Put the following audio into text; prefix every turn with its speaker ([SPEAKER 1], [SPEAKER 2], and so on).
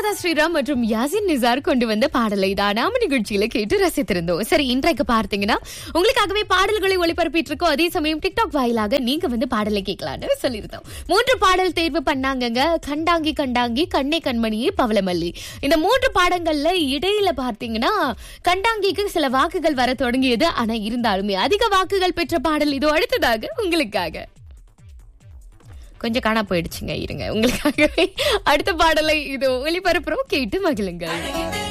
[SPEAKER 1] சுஜாதா ஸ்ரீராம் மற்றும் யாசின் நிசார் கொண்டு வந்த பாடலை தான் நாம நிகழ்ச்சியில கேட்டு ரசித்திருந்தோம். சரி, இன்றைக்கு பார்த்தீங்கன்னா உங்களுக்காகவே பாடல்களை ஒளிபரப்பிட்டு இருக்கோம். அதே சமயம் டிக்டாக் வாயிலாக நீங்க வந்து பாடலை கேட்கலான்னு சொல்லியிருந்தோம். 3 பாடல் தேர்வு பண்ணாங்கங்க. கண்டாங்கி கண்டாங்கி, கண்ணே கண்மணியே, பவளமல்லி. இந்த 3 பாடங்கள்ல இடையில பார்த்தீங்கன்னா கண்டாங்கிக்கு சில வாக்குகள் வர தொடங்கியது. ஆனா இருந்தாலுமே அதிக வாக்குகள் பெற்ற பாடல் இதோ அடுத்ததாக உங்களுக்காக. கொஞ்சம் காணா போயிடுச்சுங்க, இருங்க உங்களுக்காகவே அடுத்த பாடலை இதோ ஒளிபரப்புறோம், கேட்டு மகிழுங்கள்.